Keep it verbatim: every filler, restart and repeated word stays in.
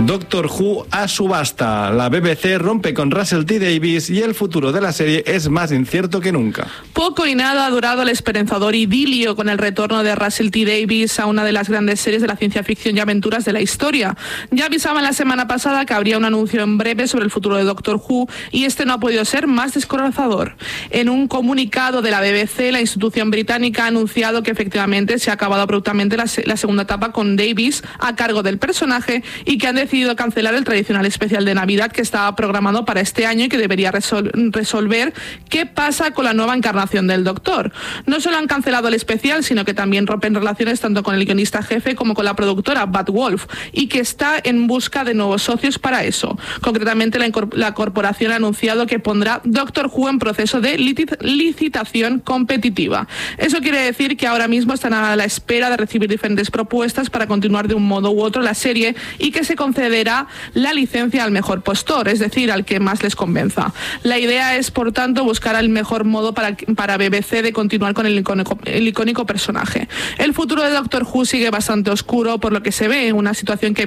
Doctor Who a subasta. La B B C rompe con Russell T Davies y el futuro de la serie es más incierto que nunca. Poco y nada ha durado el esperanzador idilio con el retorno de Russell T Davies a una de las grandes series de la ciencia ficción y aventuras de la historia. Ya avisaban la semana pasada que habría un anuncio en breve sobre el futuro de Doctor Who y este no ha podido ser más descorazador. En un comunicado de la B B C, la institución británica ha anunciado que efectivamente se ha acabado abruptamente la, la segunda etapa con Davies a cargo del personaje y que han decidido cancelar el tradicional especial de Navidad que estaba programado para este año y que debería resol- resolver qué pasa con la nueva encarnación del Doctor. No solo han cancelado el especial, sino que también rompen relaciones tanto con el guionista jefe como con la productora Bad Wolf y que está en busca de nuevos socios para eso. Concretamente, la, incor- la corporación ha anunciado que pondrá Doctor Who en proceso de lic- licitación competitiva. Eso quiere decir que ahora mismo están a la espera de recibir diferentes propuestas para continuar de un modo u otro la serie y que se concederá la licencia al mejor postor, es decir, al que más les convenza. La idea es, por tanto, buscar el mejor modo para, para B B C de continuar con el icónico, el icónico personaje. El futuro de Doctor Who sigue bastante oscuro, por lo que se ve en una situación que